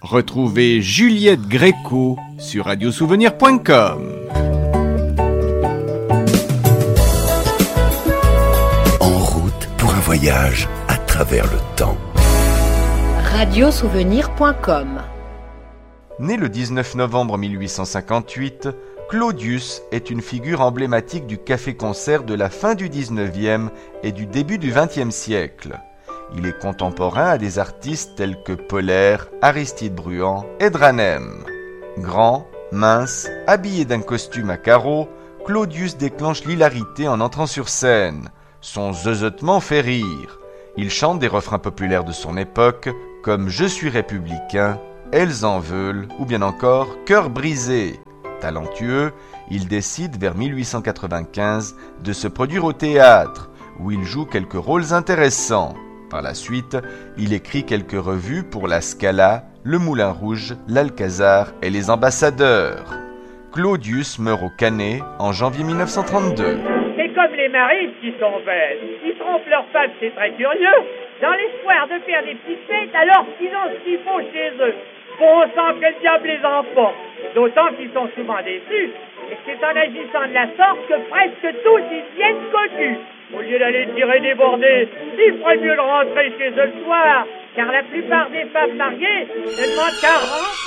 Retrouvez Juliette Gréco sur radiosouvenir.com. En route pour un voyage à travers le temps. radiosouvenir.com. Né le 19 novembre 1858, Claudius est une figure emblématique du café-concert de la fin du 19e et du début du 20e siècle. Il est contemporain à des artistes tels que Polaire, Aristide Bruant et Dranem. Grand, mince, habillé d'un costume à carreaux, Claudius déclenche l'hilarité en entrant sur scène. Son zozotement fait rire. Il chante des refrains populaires de son époque, comme « Je suis républicain », « Elles en veulent » ou bien encore « Cœur brisé ». Talentueux, il décide vers 1895 de se produire au théâtre, où il joue quelques rôles intéressants. Par la suite, il écrit quelques revues pour la Scala, le Moulin Rouge, l'Alcazar et les Ambassadeurs. Claudius meurt au Canet en janvier 1932. C'est comme les maris qui sont bêtes. Ils trompent leurs femmes, c'est très curieux, dans l'espoir de faire des petites fêtes alors qu'ils ont ce qu'il faut chez eux. Bon sang, que le diable les emporte. D'autant qu'ils sont souvent déçus. Et c'est en agissant de la sorte que presque tous y viennent connus. Au lieu d'aller tirer des bordées, il ferait mieux de rentrer chez eux le soir. Car la plupart des femmes mariées ne demandent qu'à rentrer.